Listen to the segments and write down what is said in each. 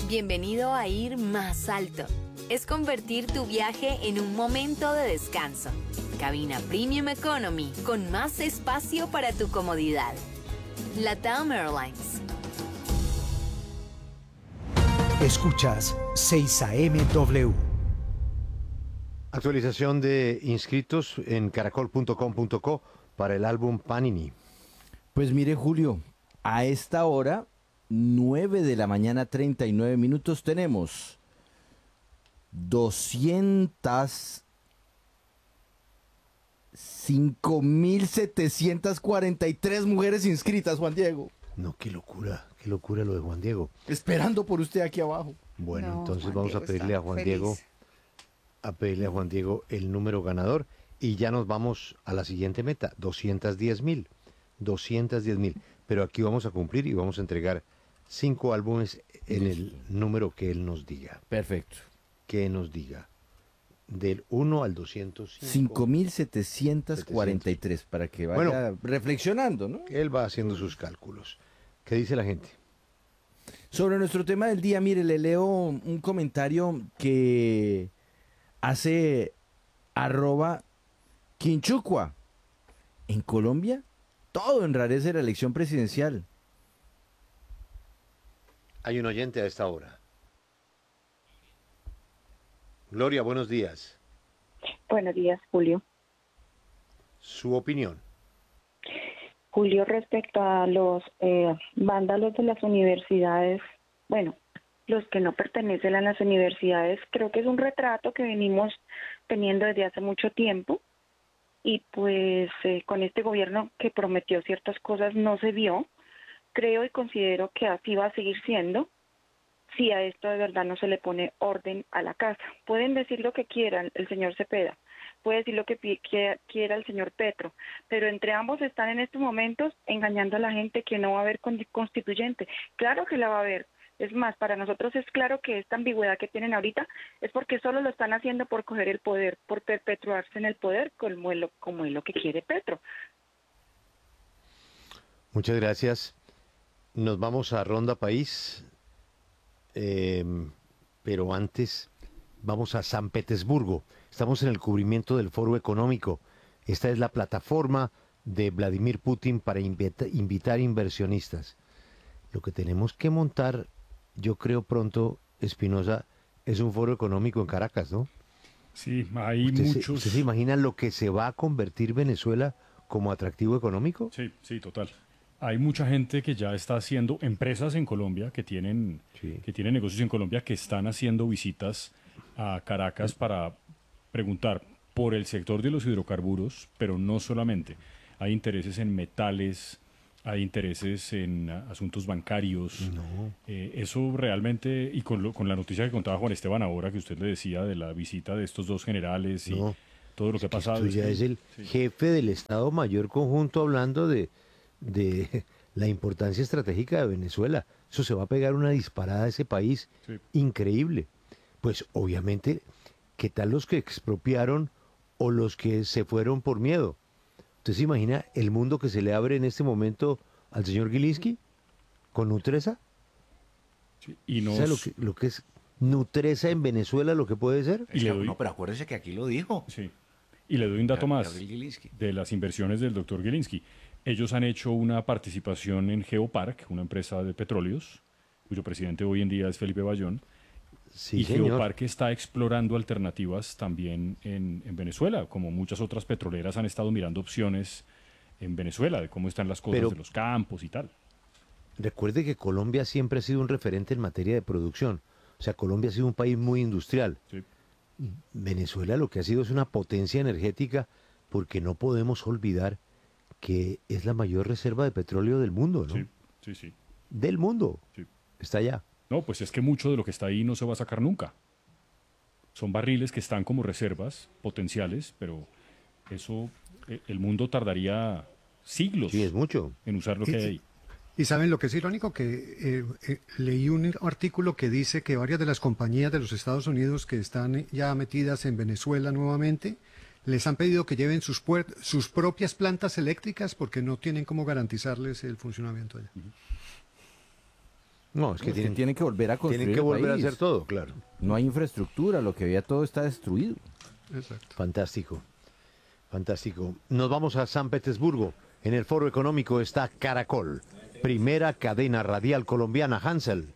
Bienvenido a ir más alto. Es convertir tu viaje en un momento de descanso. Cabina Premium Economy con más espacio para tu comodidad. LATAM Airlines. Escuchas 6am W. Actualización de inscritos en caracol.com.co para el álbum Panini. Pues mire, Julio, a esta hora, 9 de la mañana, 39 minutos, tenemos 205.743 mujeres inscritas, Juan Diego. No, qué locura lo de Juan Diego. Esperando por usted aquí abajo. Bueno, No, entonces Juan vamos Diego a pedirle a está Juan feliz. Diego, el número ganador y ya nos vamos a la siguiente meta, 210.000. Pero aquí vamos a cumplir y vamos a entregar 5 álbumes en el número que él nos diga. Perfecto. Que nos diga. Del 1 al 205. 5.743 para que vaya reflexionando, ¿no? Él va haciendo sus cálculos. ¿Qué dice la gente? Sobre nuestro tema del día, mire, le leo un comentario que hace @Quinchucua. En Colombia, todo enrarece la elección presidencial. Hay un oyente a esta hora. Gloria, buenos días. Buenos días, Julio. Su opinión. Julio, respecto a los vándalos de las universidades, bueno, los que no pertenecen a las universidades, creo que es un retrato que venimos teniendo desde hace mucho tiempo y pues con este gobierno que prometió ciertas cosas no se vio. Creo y considero que así va a seguir siendo si a esto de verdad no se le pone orden a la casa. Pueden decir lo que quieran el señor Cepeda, puede decir lo que quiera el señor Petro, pero entre ambos están en estos momentos engañando a la gente que no va a haber constituyente. Claro que la va a haber. Es más, para nosotros es claro que esta ambigüedad que tienen ahorita es porque solo lo están haciendo por coger el poder, por perpetuarse en el poder como es lo que quiere Petro. Muchas gracias. Nos vamos a Ronda País, pero antes vamos a San Petersburgo. Estamos en el cubrimiento del Foro Económico. Esta es la plataforma de Vladimir Putin para invitar inversionistas. Lo que tenemos que montar, yo creo pronto, Espinosa, es un foro económico en Caracas, ¿no? Sí, hay muchos. ¿Usted se imagina lo que se va a convertir Venezuela como atractivo económico? Sí, sí, total. Hay mucha gente que ya está haciendo empresas en Colombia que tienen negocios en Colombia que están haciendo visitas a Caracas para preguntar por el sector de los hidrocarburos, pero no solamente. Hay intereses en metales, hay intereses en asuntos bancarios. No. Eso realmente, y con la noticia que contaba Juan Esteban ahora, que usted le decía de la visita de estos dos generales y todo lo que ha pasado. Usted ya es el jefe del Estado Mayor Conjunto hablando de la importancia estratégica de Venezuela. Eso se va a pegar una disparada a ese país increíble. Pues obviamente, ¿qué tal los que expropiaron o los que se fueron por miedo? ¿Usted se imagina el mundo que se le abre en este momento al señor Gilinski con Nutresa? Sí, y ¿Sabe lo que es Nutresa en Venezuela, lo que puede ser? No, pero acuérdese que aquí lo dijo. Sí. Y le doy un dato más Gabriel Gilinski. de las inversiones del doctor Gilinski. Ellos han hecho una participación en Geopark, una empresa de petróleos, cuyo presidente hoy en día es Felipe Bayón. Sí, y señor. Geopark está explorando alternativas también en Venezuela, como muchas otras petroleras han estado mirando opciones en Venezuela, de cómo están las cosas de los campos y tal. Recuerde que Colombia siempre ha sido un referente en materia de producción. O sea, Colombia ha sido un país muy industrial. Sí. Venezuela lo que ha sido es una potencia energética, porque no podemos olvidar que es la mayor reserva de petróleo del mundo, ¿no? Sí. Del mundo. Sí. Está allá. No, pues es que mucho de lo que está ahí no se va a sacar nunca. Son barriles que están como reservas potenciales, pero eso, el mundo tardaría siglos es mucho en usar lo que hay ahí. Y saben lo que es irónico, que leí un artículo que dice que varias de las compañías de los Estados Unidos que están ya metidas en Venezuela nuevamente, les han pedido que lleven sus propias plantas eléctricas porque no tienen cómo garantizarles el funcionamiento allá. No, es que tienen que volver a construir. Tienen que el volver país. a hacer todo, claro. No hay infraestructura, lo que había todo está destruido. Exacto. Fantástico, fantástico. Nos vamos a San Petersburgo. En el Foro Económico está Caracol, primera cadena radial colombiana. Hansel.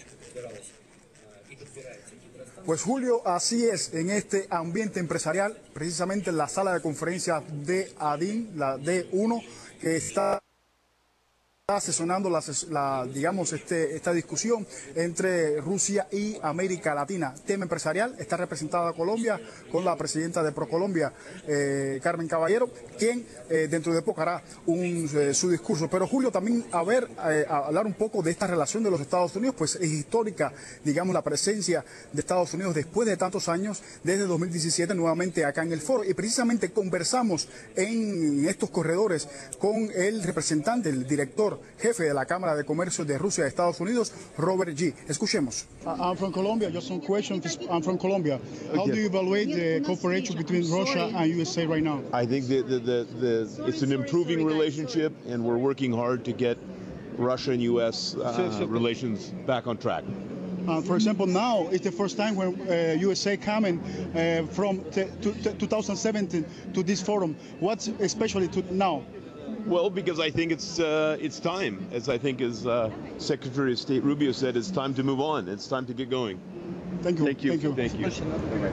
Pues Julio, así es, en este ambiente empresarial, precisamente en la sala de conferencias de ADIN, la D1, que está sesionando esta discusión entre Rusia y América Latina. Tema empresarial, está representada Colombia con la presidenta de ProColombia, Carmen Caballero, quien dentro de poco hará su discurso. Pero Julio, también hablar un poco de esta relación de los Estados Unidos, pues es histórica, digamos, la presencia de Estados Unidos después de tantos años, desde 2017 nuevamente acá en el foro. Y precisamente conversamos en estos corredores con el representante, el director jefe de la Cámara de Comercio de Rusia y Estados Unidos, Robert G. Escuchemos. I'm from Colombia. Just some questions. I'm from Colombia. How do you evaluate the cooperation between Russia and USA right now? I think it's an improving relationship, and we're working hard to get Russia and U.S. Relations back on track. For example, now it's the first time when USA coming from 2017 to this forum. What's especially now? Well, because I think it's time. As Secretary of State Rubio said, it's time to move on. It's time to get going. Thank you. Thank you. Thank you. Thank you.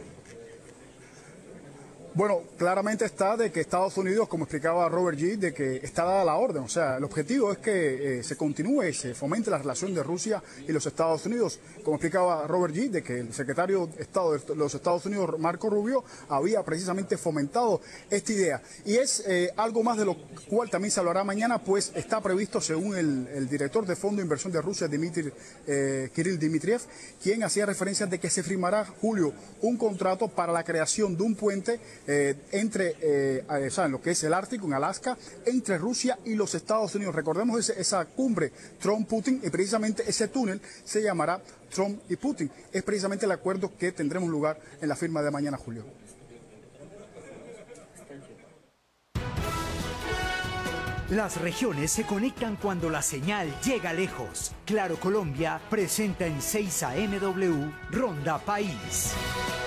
Bueno, claramente está de que Estados Unidos, como explicaba Robert G., de que está dada la orden. O sea, el objetivo es que se continúe, se fomente la relación de Rusia y los Estados Unidos. Como explicaba Robert G., de que el secretario de Estado de los Estados Unidos, Marco Rubio, había precisamente fomentado esta idea. Y es algo más de lo cual también se hablará mañana, pues está previsto, según el director de Fondo de Inversión de Rusia, Kirill Dmitriev, quien hacía referencia de que se firmará, Julio, un contrato para la creación de un puente entre lo que es el Ártico, en Alaska, entre Rusia y los Estados Unidos. Recordemos esa cumbre Trump-Putin, y precisamente ese túnel se llamará Trump y Putin. Es precisamente el acuerdo que tendremos lugar en la firma de mañana, Julio. Las regiones se conectan cuando la señal llega lejos. Claro Colombia presenta en 6 AM W Ronda País.